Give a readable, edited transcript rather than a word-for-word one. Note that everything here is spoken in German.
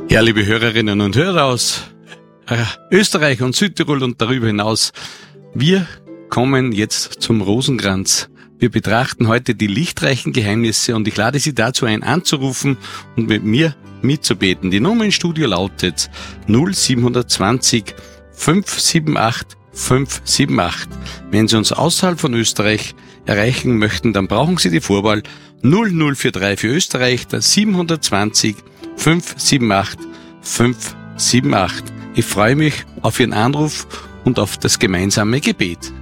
Ja, liebe Hörerinnen und Hörer aus Österreich und Südtirol und darüber hinaus, wir kommen jetzt zum Rosenkranz. Wir betrachten heute die lichtreichen Geheimnisse und ich lade Sie dazu ein, anzurufen und mit mir mitzubeten. Die Nummer im Studio lautet 0720 578 578. Wenn Sie uns außerhalb von Österreich erreichen möchten, dann brauchen Sie die Vorwahl 0043 für Österreich, das 720 578 578. Ich freue mich auf Ihren Anruf und auf das gemeinsame Gebet.